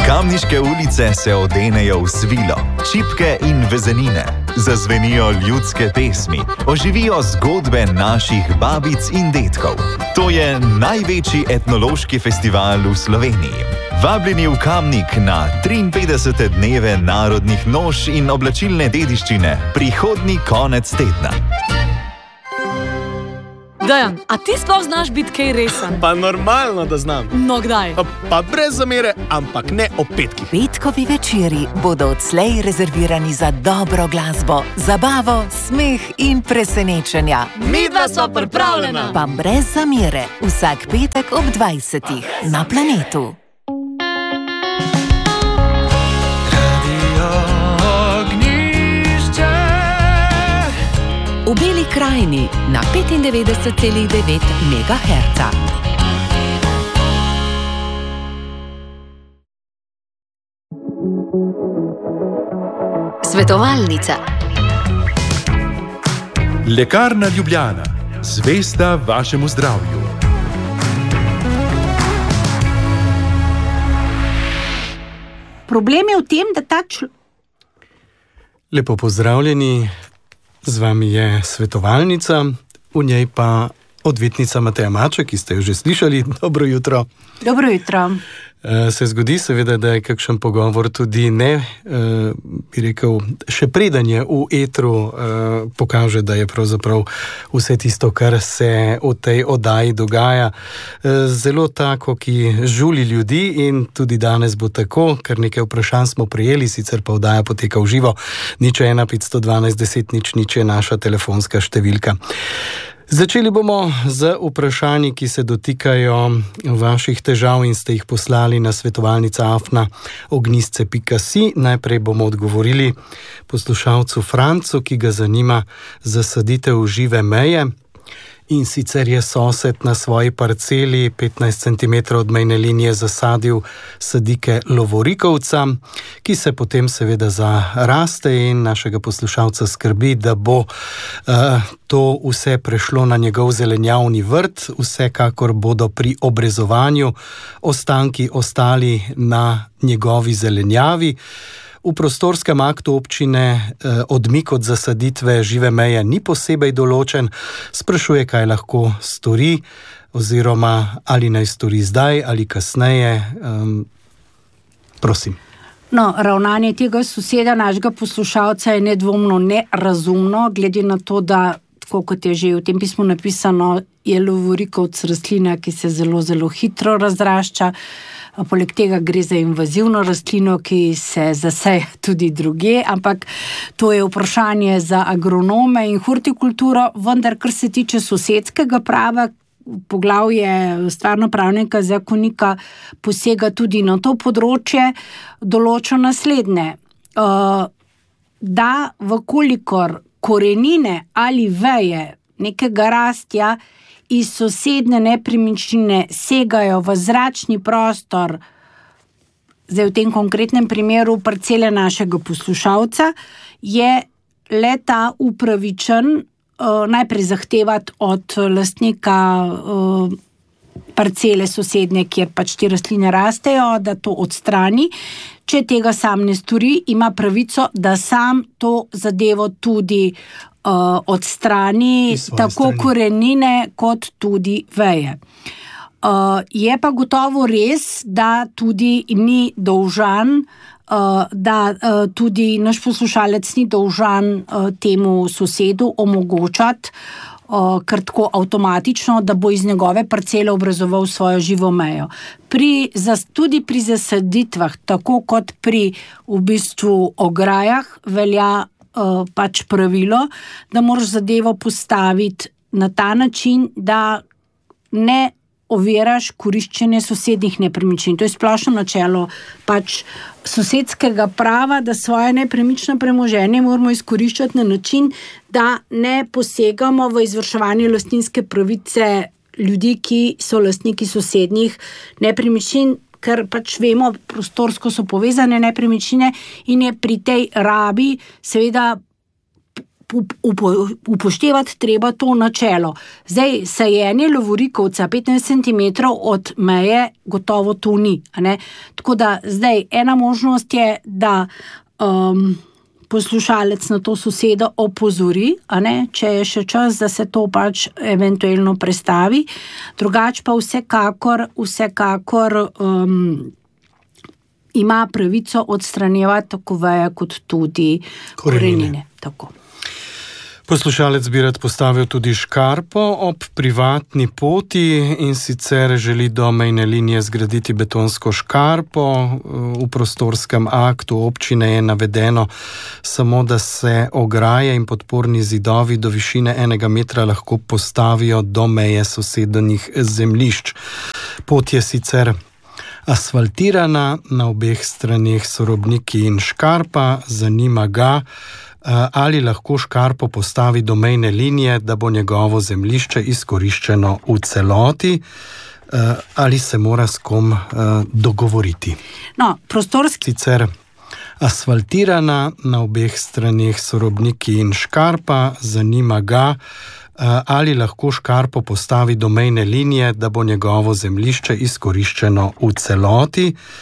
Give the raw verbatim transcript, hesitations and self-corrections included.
Kamniške ulice se odenejo v svilo, čipke in vezenine. Zazvenijo ljudske pesmi, oživijo zgodbe naših babic in dedkov. To je največji etnološki festival v Sloveniji. Vabljeni v Kamnik na triinpetdesete dneve narodnih noš in oblačilne dediščine prihodnji konec tedna. Dejan, a ti sploh znaš biti kaj resen? Pa normalno, da znam. No, kdaj? Pa brez zamere, ampak ne o petkih. Petkovi večeri bodo odslej rezervirani za dobro glasbo, zabavo, smeh in presenečenja. Midva sva pripravljena. Pa brez zamere, vsak petek ob dvajsetih na Planetu. V Beli krajini na petindevetdeset celih devet megaherca. Svetovalnica. Lekarna Ljubljana. Zvesta vašemu zdravju. Problem je v tem, da ta človek... Lepo pozdravljeni. Z vami je svetovalnica, v njej pa odvetnica Mateja Maček, ki ste jo že slišali. Dobro jutro. Dobro jutro. Se zgodi seveda, da je kakšen pogovor tudi ne, bi rekel, še preden je v etru, pokaže, da je pravzaprav vse tisto, kar se v tej oddaji dogaja, zelo tako, ki žuli ljudi, in tudi danes bo tako, ker nekaj vprašanj smo prejeli, sicer pa oddaja poteka v živo. Nič ena petsto dvanajst deset nič nič je naša telefonska številka. Začeli bomo z vprašanji, ki se dotikajo vaših težav in ste jih poslali na svetovalnica afna ognjisce pika si. Najprej bomo odgovorili poslušalcu Francu, ki ga zanima zasaditev žive meje. In sicer je sosed na svoji parceli petnajst centimetrov od mejne linije zasadil sadike lovorikovca, ki se potem seveda zaraste, in našega poslušalca skrbi, da bo uh, to vse prešlo na njegov zelenjavni vrt. Vsekakor bodo pri obrezovanju ostanki ostali na njegovi zelenjavi. V prostorskem aktu občine eh, odmik od zasaditve žive meje ni posebej določen. Sprašuje, kaj lahko stori, oziroma ali naj stori zdaj ali kasneje. Um, prosim. No, ravnanje tega soseda, našega poslušalca, je nedvomno nerazumno, glede na to, da, tako kot je že v tem pismu napisano, je lovorikovc rastlina, ki se zelo, zelo hitro razrašča. Poleg tega gre za invazivno rastlino, ki se zaseja tudi drugje, ampak to je vprašanje za agronome in hortikulturo, vendar kar se tiče sosedskega prava, poglavje stvarnopravnega zakonika posega tudi na to področje, določa naslednje. Da vkolikor korenine ali veje nekega rastja iz sosedne nepremičnine segajo v zračni prostor, zdaj v tem konkretnem primeru parcele našega poslušalca, je le-ta upravičen uh, najprej zahtevati od lastnika uh, parcele sosednje, kjer pač te rastline rastejo, da to odstrani. Če tega sam ne stori, ima pravico, da sam to zadevo tudi Uh, odstrani, tako strani korenine kot tudi veje. Uh, je pa gotovo res, da tudi ni dolžan, uh, da uh, tudi naš poslušalec ni dolžan uh, temu sosedu omogočati uh, kar tako avtomatično, da bo iz njegove parcele obrazoval svojo živo mejo. Pri, tudi pri zasaditvah, tako kot pri v bistvu ograjah, velja Uh, pač pravilo, da moraš zadevo postaviti na ta način, da ne oviraš koriščenje sosednjih nepremičnin. To je splošno načelo pač sosedskega prava, da svoje nepremično premoženje moramo izkoriščati na način, da ne posegamo v izvrševanje lastninske pravice ljudi, ki so lastniki sosednjih nepremičnin, ker pač vemo, prostorsko so povezane nepremičnine in je pri tej rabi seveda upo, upoštevati treba to načelo. Zdaj, sajenje lovorikovca petnajst centimetrov od meje gotovo to ni. A ne? Tako da zdaj ena možnost je, da um, poslušalec na to sosedo opozori, a ne, če je še čas, da se to pač eventualno prestavi. Drugač pa vsekakor, vsekakor um, ima pravico odstranjevati tako veje kot tudi korenine. korenine. Tako. Poslušalec bi rad postavil tudi škarpo ob privatni poti in sicer želi do mejne linije zgraditi betonsko škarpo. V prostorskem aktu občine je navedeno samo, da se ograje in podporni zidovi do višine enega metra lahko postavijo do meje sosednjih zemljišč. Pot je sicer asfaltirana, na obeh straneh so robniki in škarpa, zanima ga, ali lahko škarpo postavi do mejne linije, da bo njegovo zemljišče izkoriščeno v celoti, ali se mora s kom dogovoriti. No, prostorski... Sicer asfaltirana, na obeh straneh so robniki in škarpa, zanima ga, ali lahko škarpo postavi do mejne linije, da bo njegovo zemljišče izkoriščeno v celoti.